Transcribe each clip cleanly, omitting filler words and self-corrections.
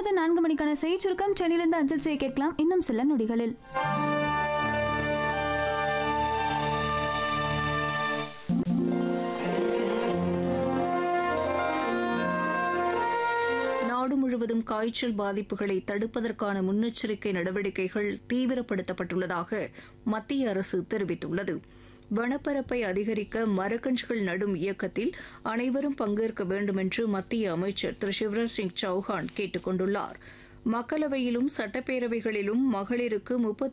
தொடர்வது 4 மணிக்கான செய்தி சுருக்கம். சென்னையிலிருந்து அஞ்சல் செய்ய கேட்கலாம் இன்னும் சில நொடிகளில். நாடு முழுவதும் காய்ச்சல் பாதிப்புகளை தடுப்பதற்கான முன்னெச்சரிக்கை நடவடிக்கைகள் தீவிரப்படுத்தப்பட்டுள்ளதாக மத்திய அரசு தெரிவித்துள்ளது. வனப்பரப்பை அதிகரிக்க மரக்கன்றுகள் நடும் இயக்கத்தில் அனைவரும் பங்கேற்க வேண்டும் என்று மத்திய அமைச்சர் திரு சிவராஜ் சிங் சௌஹான் கேட்டுக் கொண்டுள்ளார். மக்களவையிலும் சட்டப்பேரவைகளிலும் மகளிருக்கு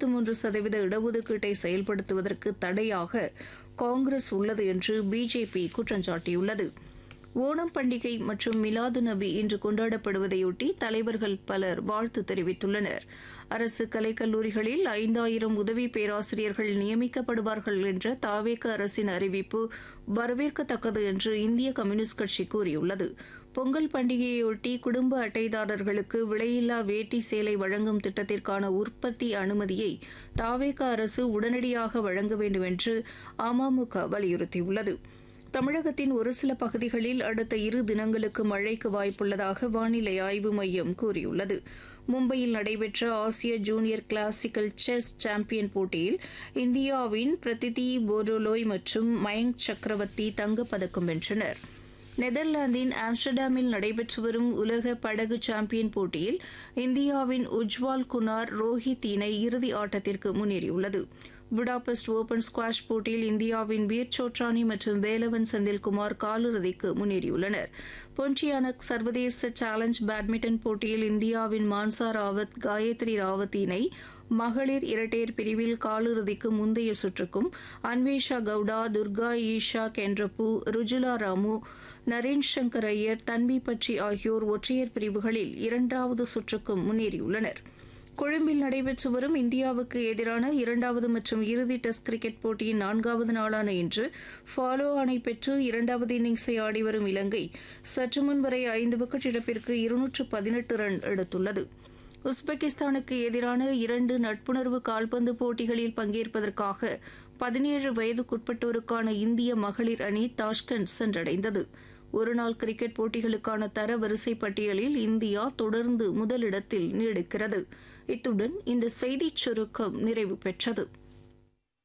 33% இடஒதுக்கீட்டை செயல்படுத்துவதற்கு தடையாக காங்கிரஸ் உள்ளது என்று பிஜேபி குற்றம் சாட்டியுள்ளது. ஓணம் பண்டிகை மற்றும் மிலாது நபி இன்று கொண்டாடப்படுவதையொட்டி தலைவர்கள் பலர் வாழ்த்து தெரிவித்துள்ளனர். அரசு கலைக்கல்லூரிகளில் 5000 உதவி பேராசிரியர்கள் நியமிக்கப்படுவார்கள் என்ற தாவேக அரசின் அறிவிப்பு வரவேற்கத்தக்கது என்று இந்திய கம்யூனிஸ்ட் கட்சி கூறியுள்ளது. பொங்கல் பண்டிகையையொட்டி குடும்ப அட்டைதாரர்களுக்கு விலையில்லா வேட்டி சேலை வழங்கும் திட்டத்திற்கான உற்பத்தி அனுமதியை தாவேக அரசு உடனடியாக வழங்க வேண்டும் என்று அமமுக வலியுறுத்தியுள்ளது. தமிழகத்தின் ஒரு சில பகுதிகளில் அடுத்த 2 தினங்களுக்கு மழைக்கு வாய்ப்புள்ளதாக வானிலை ஆய்வு மையம் கூறியுள்ளது. மும்பையில் நடைபெற்ற ஆசிய ஜூனியர் கிளாசிக்கல் செஸ் சாம்பியன் போட்டியில் இந்தியாவின் பிரதிதி போர்டோலோய் மற்றும் மயங்க் சக்கரவர்த்தி தங்கப்பதக்கம் வென்றனர். நெதர்லாந்தின் ஆம்ஸ்டர்டாமில் நடைபெற்று வரும் உலக படகு சாம்பியன் போட்டியில் இந்தியாவின் உஜ்வால் குனார் ரோஹித் இணை இறுதி ஆட்டத்திற்கு முன்னேறியுள்ளது. புடாபெஸ்ட் ஓபன் ஸ்குவாஷ் போட்டியில் இந்தியாவின் வீர் சோட்ரானி மற்றும் வேலவன் செந்தில்குமார் காலிறுதிக்கு முன்னேறியுள்ளனர். பொன்டியானக் சர்வதேச சேலஞ்ச் பேட்மிண்டன் போட்டியில் இந்தியாவின் மான்சா ராவத் காயத்ரி ராவத் இணை மகளிர் இரட்டையர் பிரிவில் காலிறுதிக்கு முந்தைய சுற்றுக்கும், அன்வேஷா கவுடா, துர்கா ஈஷா கென்றப்பு, ருஜுலா ராமு, நரேன் சங்கர் ஐயர், தன்வி பட்சி ஆகியோர் ஒற்றையர் பிரிவுகளில் 2வது சுற்றுக்கும் முன்னேறியுள்ளனர். கொழும்பில் நடைபெற்று வரும் இந்தியாவுக்கு எதிரான 2வது மற்றும் இறுதி டெஸ்ட் கிரிக்கெட் போட்டியின் 4வது நாளான இன்று ஃபாலோ ஆணை பெற்று 2வது இன்னிங்ஸை ஆடிவரும் இலங்கை சற்று முன் வரை 5 விக்கெட் இழப்பிற்கு 218 ரன் எடுத்துள்ளது. உஸ்பெகிஸ்தானுக்கு எதிரான 2 நட்புணர்வு கால்பந்து போட்டிகளில் பங்கேற்பதற்காக 17 வயதுக்குட்பட்டோருக்கான இந்திய மகளிர் அணி தாஷ்கண்ட் சென்றடைந்தது. ஒருநாள் கிரிக்கெட் போட்டிகளுக்கான தர வரிசை பட்டியலில் இந்தியா தொடர்ந்து முதலிடத்தில் நீடிக்கிறது. இத்துடன் இந்த செய்திச் சுருக்கம் நிறைவு பெற்றது.